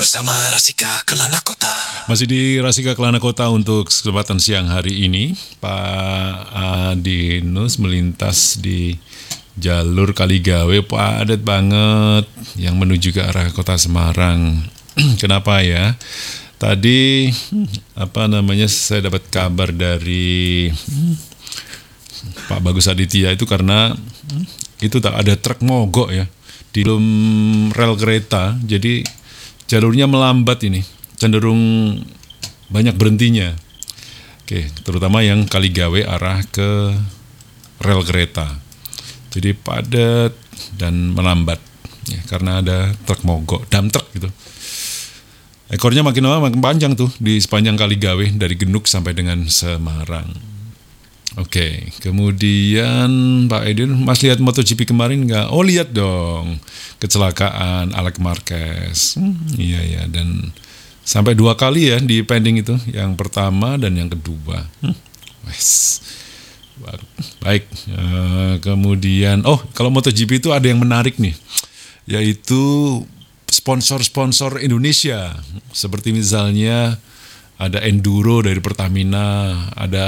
bersama Rasika Kelana Kota. Masih di Rasika Kelana Kota untuk kesempatan siang hari ini. Pak Adinus melintas di jalur Kaligawe, padat banget yang menuju ke arah kota Semarang. Kenapa ya? Tadi saya dapat kabar dari Pak Bagus Aditya itu karena itu tak ada truk mogok ya di rel kereta, jadi jalurnya melambat ini, cenderung banyak berhentinya. Oke, terutama yang Kaligawe arah ke rel kereta. Jadi padat dan melambat ya, karena ada truk mogok, dump truck gitu. Ekornya makin lama makin panjang tuh di sepanjang Kaligawe dari Genuk sampai dengan Semarang. Oke, kemudian Pak Edin, Mas lihat MotoGP kemarin nggak? Oh lihat dong, kecelakaan Alex Marquez. Iya, dan sampai 2 kali ya di pending itu, yang pertama dan yang kedua. Baik, kemudian, kalau MotoGP itu ada yang menarik nih, yaitu sponsor-sponsor Indonesia, seperti misalnya ada Enduro dari Pertamina, ada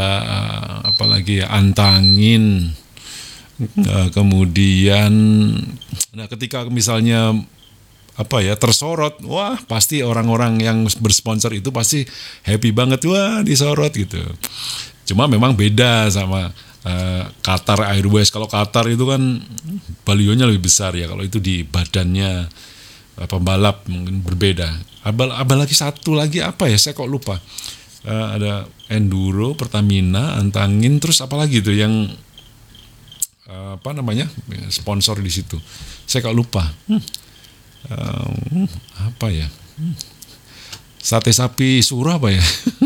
Antangin, kemudian ketika misalnya tersorot, wah pasti orang-orang yang bersponsor itu pasti happy banget, wah disorot gitu. Cuma memang beda sama Qatar Airways. Kalau Qatar itu kan balionya lebih besar ya, kalau itu di badannya pembalap mungkin berbeda. Apalagi satu lagi saya kok lupa. Ada Enduro, Pertamina, Antangin, terus apalagi itu yang sponsor di situ. Saya kok lupa. Sate sapi Surah apa ya?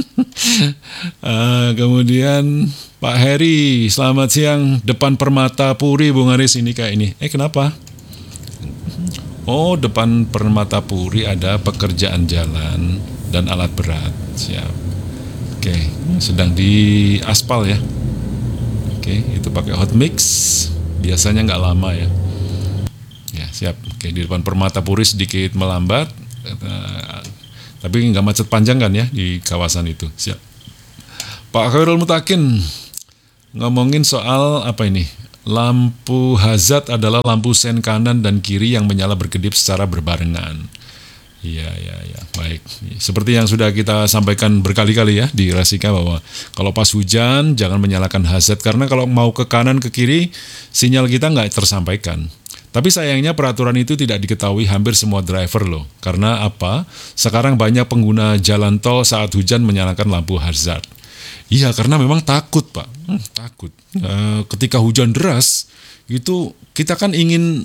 Kemudian Pak Heri, selamat siang. Depan Permata Puri Bung Aris ini kayak ini. Kenapa? Oh, depan Permata Puri ada pekerjaan jalan dan alat berat. Siap. Oke, sedang di aspal ya. Oke, itu pakai hot mix. Biasanya nggak lama ya. Ya, siap. Oke, di depan Permata Puri sedikit melambat. Tapi nggak macet panjang kan ya di kawasan itu. Siap. Pak Khairul Mutakin ngomongin soal lampu hazard adalah lampu sen kanan dan kiri yang menyala berkedip secara berbarengan. Iya, baik. Seperti yang sudah kita sampaikan berkali-kali ya di Rasika, bahwa kalau pas hujan jangan menyalakan hazard, karena kalau mau ke kanan ke kiri sinyal kita nggak tersampaikan. Tapi sayangnya peraturan itu tidak diketahui hampir semua driver loh. Karena apa? Sekarang banyak pengguna jalan tol saat hujan menyalakan lampu hazard. Iya, karena memang takut Pak, takut. Ketika hujan deras itu kita kan ingin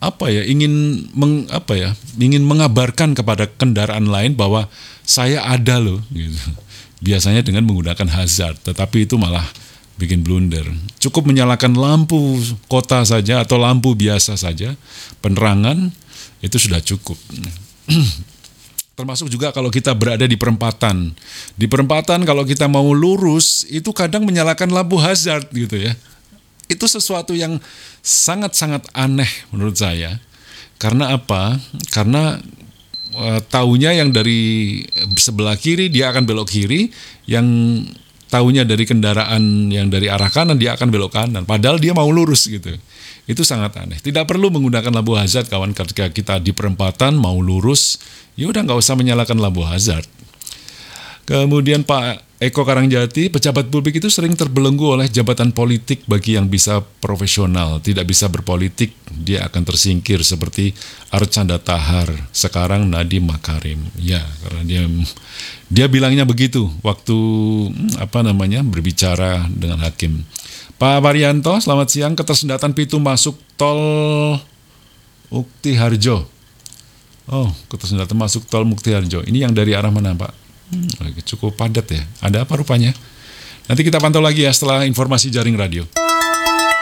ingin mengabarkan kepada kendaraan lain bahwa saya ada loh, gitu. Biasanya dengan menggunakan hazard, tetapi itu malah bikin blunder. Cukup menyalakan lampu kota saja atau lampu biasa saja, penerangan itu sudah cukup. Termasuk juga kalau kita berada di perempatan. Di perempatan kalau kita mau lurus, itu kadang menyalakan lampu hazard gitu ya. Itu sesuatu yang sangat-sangat aneh menurut saya. Karena apa? Karena taunya yang dari sebelah kiri dia akan belok kiri, yang taunya dari kendaraan yang dari arah kanan dia akan belok kanan. Padahal dia mau lurus gitu. Itu sangat aneh. Tidak perlu menggunakan lampu hazard kawan, ketika kita di perempatan mau lurus, ya udah nggak usah menyalakan lampu hazard. Kemudian Pak Eko Karangjati, pejabat publik itu sering terbelenggu oleh jabatan politik. Bagi yang bisa profesional, tidak bisa berpolitik, dia akan tersingkir seperti Archandra Tahar, sekarang Nadiem Makarim. Ya, karena dia bilangnya begitu waktu berbicara dengan hakim. Pak Waryanto, selamat siang. Ketersendatan pintu masuk tol Mukti Harjo. Oh, ketersendatan masuk tol Mukti Harjo. Ini yang dari arah mana, Pak? Cukup padat ya. Ada apa rupanya? Nanti kita pantau lagi ya setelah informasi jaring radio.